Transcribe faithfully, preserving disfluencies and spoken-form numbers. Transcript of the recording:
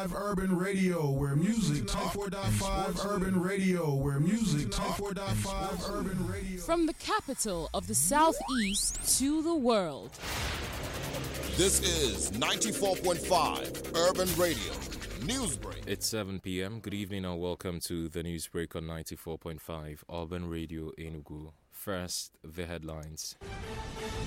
five Urban Radio, where music ninety-four point five Urban Radio, where music ninety-four point five Urban Radio. From the capital of the Southeast to the world. This is ninety-four point five Urban Radio. Newsbreak. It's seven p.m. Good evening and welcome to the Newsbreak on ninety-four point five Urban Radio Enugu. First, the headlines.